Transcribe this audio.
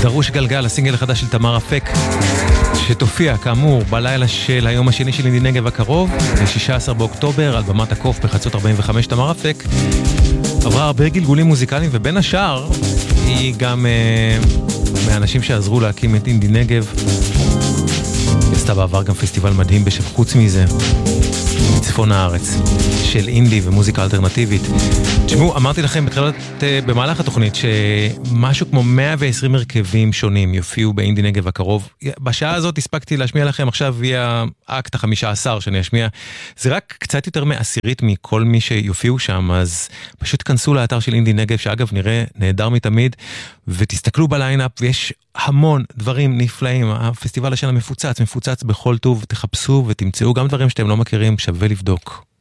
דרוש גלגל, הסינגל החדש של תמר אפק, שתופיע כאמור בלילה של היום השני של אינדי נגב הקרוב, ב-16 באוקטובר, על במת הקוף בחצות 45. תמר אפק עברה הרבה גלגולים מוזיקליים, ובין השאר היא גם מהאנשים שעזרו להקים את אינדי נגב. היא עשתה בעבר גם פסטיבל מדהים חוץ מזה, מצפון הארץ, של אינדי ומוזיקה אלטרנטיבית. תשמעו, אמרתי לכם במהלך התוכנית שמשהו כמו 120 הרכבים שונים יופיעו באינדי נגב הקרוב. בשעה הזאת הספקתי להשמיע לכם, עכשיו יהיה האקט ה-15 שאני אשמיע. זה רק קצת יותר מעשירית מכל מי שיופיעו שם, אז פשוט כנסו לאתר של אינדי נגב, שאגב נראה נהדר מתמיד, ותסתכלו בליינאפ, ויש המון דברים נפלאים. הפסטיבל השנה מפוצץ בכל טוב, תחפשו ותמצאו גם דברים שאתם לא מכירים, שווה לבדוק.